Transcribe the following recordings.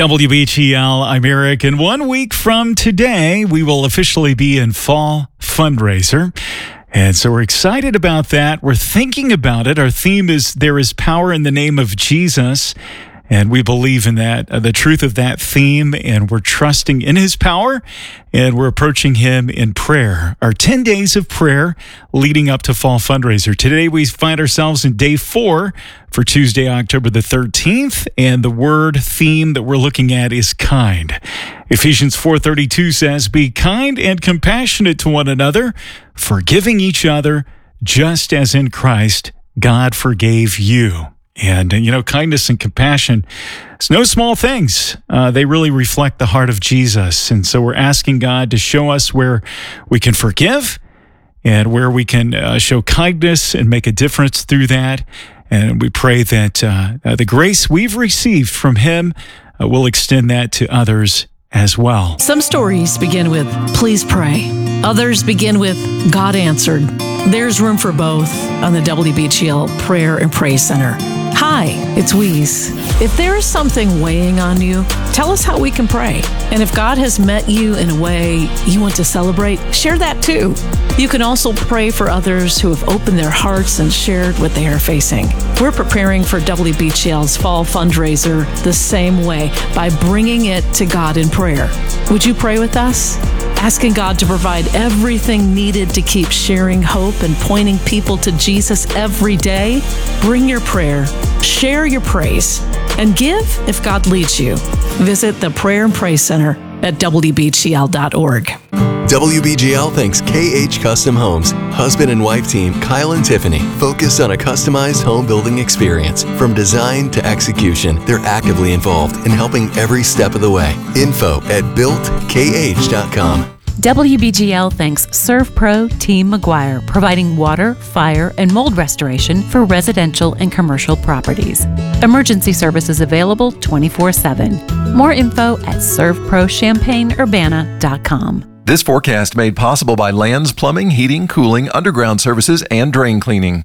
WBGL, I'm Eric, and 1 week from today, we will officially be in fall fundraiser. And so we're excited about that. We're thinking about it. Our theme is There is Power in the Name of Jesus. And we believe in that, the truth of that theme, and we're trusting in his power, and we're approaching him in prayer. Our 10 days of prayer leading up to fall fundraiser. Today we find ourselves in day 4 for Tuesday, October the 13th, and the word theme that we're looking at is kind. Ephesians 4:32 says, "Be kind and compassionate to one another, forgiving each other, just as in Christ God forgave you." And, kindness and compassion, it's no small things. They really reflect the heart of Jesus. And so we're asking God to show us where we can forgive and where we can show kindness and make a difference through that. And we pray that the grace we've received from him will extend that to others as well. Some stories begin with, "Please pray." Others begin with, "God answered." There's room for both on the WBGL Prayer and Praise Center. Hi, it's Weeze. If there is something weighing on you, tell us how we can pray. And if God has met you in a way you want to celebrate, share that too. You can also pray for others who have opened their hearts and shared what they are facing. We're preparing for WBGL's fall fundraiser the same way, by bringing it to God in prayer. Would you pray with us? Asking God to provide everything needed to keep sharing hope and pointing people to Jesus every day? Bring your prayer, share your praise, and give if God leads you. Visit the Prayer and Praise Center at WBGL.org. WBGL thanks KH Custom Homes. Husband and wife team Kyle and Tiffany focus on a customized home building experience. From design to execution, they're actively involved in helping every step of the way. Info at builtkh.com. WBGL thanks ServPro Team McGuire, providing water, fire, and mold restoration for residential and commercial properties. Emergency services available 24/7. More info at servprochampaignurbana.com. This forecast made possible by Lands Plumbing, Heating, Cooling, Underground Services, and Drain Cleaning.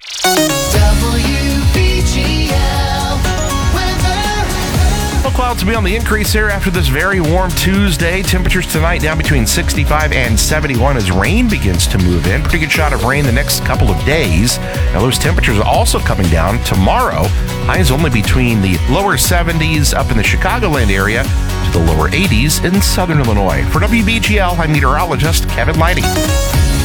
Clouds will be on the increase here after this very warm Tuesday. Temperatures tonight down between 65 and 71 as rain begins to move in. Pretty good shot of rain the next couple of days. Now those temperatures are also coming down tomorrow. Highs only between the lower 70s up in the Chicagoland area to the lower 80s in southern Illinois. For WBGL, I'm meteorologist Kevin Lighty.